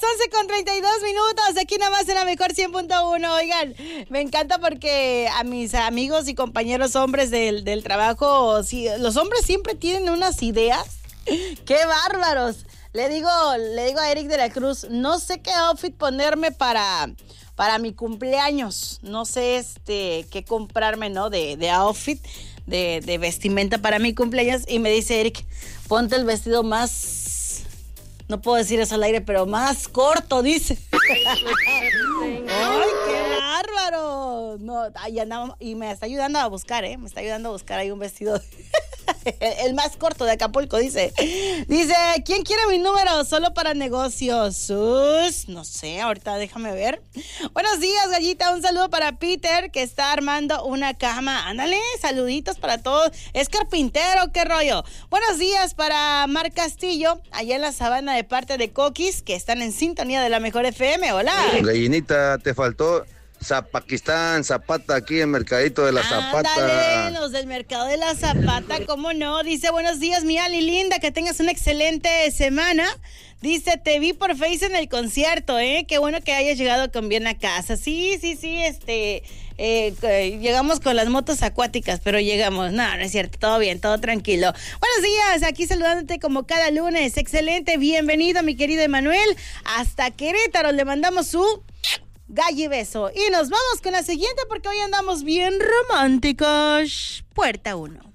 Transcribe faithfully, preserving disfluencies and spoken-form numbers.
once con treinta y dos minutos, aquí nada más en la mejor cien punto uno. Oigan, me encanta porque a mis amigos y compañeros hombres del, del trabajo, sí, los hombres siempre tienen unas ideas. ¡Qué bárbaros! Le digo, le digo a Eric de la Cruz, no sé qué outfit ponerme para, para mi cumpleaños. No sé este qué comprarme, ¿no? De, de outfit, de, de vestimenta para mi cumpleaños. Y me dice Eric, ponte el vestido más, no puedo decir eso al aire, pero más corto, dice. ¡Ay, qué bárbaro! No, ahí andamos, y me está ayudando a buscar, ¿eh? Me está ayudando a buscar ahí un vestido. El más corto de Acapulco, dice. Dice, ¿quién quiere mi número? Solo para negocios. Sus, no sé, ahorita déjame ver. Buenos días, Gallita. Un saludo para Peter, que está armando una cama. Ándale, saluditos para todos. Es carpintero, qué rollo. Buenos días para Mar Castillo, allá en la Sabana, de parte de Coquis, que están en sintonía de la mejor F M. Hola. Gallinita, te faltó Zapaquistán, Zapata, aquí en Mercadito de la Zapata. Ándale, los del Mercado de la Zapata, ¿cómo no? Dice, buenos días, mi Ali linda, que tengas una excelente semana. Dice, te vi por Face en el concierto, ¿eh? Qué bueno que hayas llegado con bien a casa. Sí, sí, sí, este, eh, eh, llegamos con las motos acuáticas, pero llegamos. No, no es cierto, todo bien, todo tranquilo. Buenos días, aquí saludándote como cada lunes. Excelente, bienvenido, mi querido Emanuel. Hasta Querétaro, le mandamos su galli beso. Y nos vamos con la siguiente porque hoy andamos bien románticos. Puerta uno.